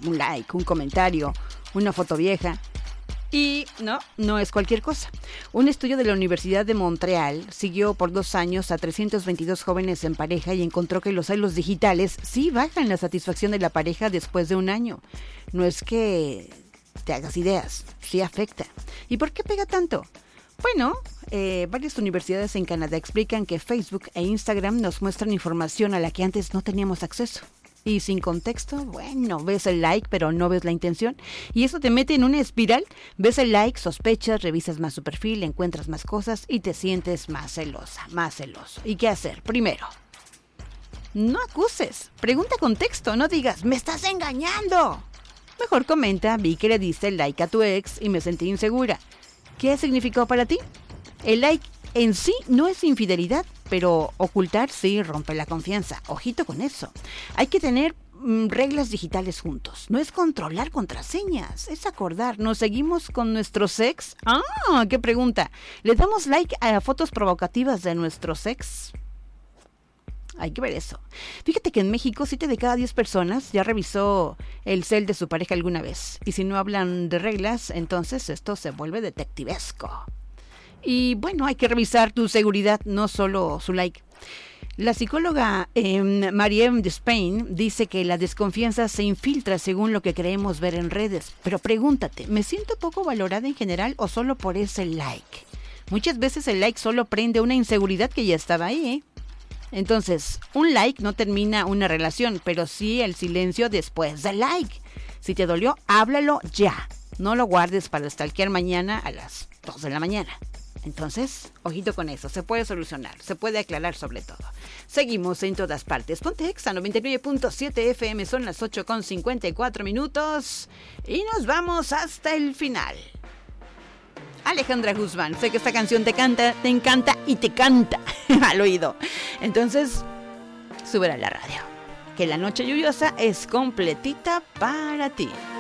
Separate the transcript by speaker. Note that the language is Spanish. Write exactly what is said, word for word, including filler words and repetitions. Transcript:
Speaker 1: un like, un comentario, una foto vieja. Y no, no es cualquier cosa. Un estudio de la Universidad de Montreal siguió por dos años a trescientos veintidós jóvenes en pareja y encontró que los celos digitales sí bajan la satisfacción de la pareja después de un año. No es que te hagas ideas, sí afecta. ¿Y por qué pega tanto? Bueno, eh, varias universidades en Canadá explican que Facebook e Instagram nos muestran información a la que antes no teníamos acceso. Y sin contexto, bueno, ves el like, pero no ves la intención. Y eso te mete en una espiral. Ves el like, sospechas, revisas más su perfil, encuentras más cosas y te sientes más celosa, más celoso. ¿Y qué hacer? Primero, no acuses. Pregunta contexto, no digas, ¡me estás engañando! Mejor comenta, vi que le diste el like a tu ex y me sentí insegura. ¿Qué significó para ti? El like en sí no es infidelidad, pero ocultar sí rompe la confianza. Ojito con eso. Hay que tener mm, reglas digitales juntos. No es controlar contraseñas, es acordar. ¿Nos seguimos con nuestros ex? Ah, qué pregunta. ¿Le damos like a fotos provocativas de nuestros ex? Hay que ver eso. Fíjate que en México siete de cada diez personas ya revisó el cel de su pareja alguna vez. Y si no hablan de reglas, entonces esto se vuelve detectivesco. Y bueno, hay que revisar tu seguridad, no solo su like. La psicóloga eh, Marianne Despain dice que la desconfianza se infiltra según lo que creemos ver en redes. Pero pregúntate, ¿me siento poco valorada en general o solo por ese like? Muchas veces el like solo prende una inseguridad que ya estaba ahí, ¿eh? Entonces, un like no termina una relación, pero sí el silencio después del like. Si te dolió, háblalo ya. No lo guardes para stalkear mañana a las dos de la mañana. Entonces, ojito con eso, se puede solucionar, se puede aclarar sobre todo. Seguimos en todas partes. Ponte Exa noventa y nueve punto siete F M, son las ocho con cincuenta y cuatro minutos y nos vamos hasta el final. Alejandra Guzmán, sé que esta canción te canta, te encanta y te canta al oído. Entonces, súbela a la radio, que la noche lluviosa es completita para ti.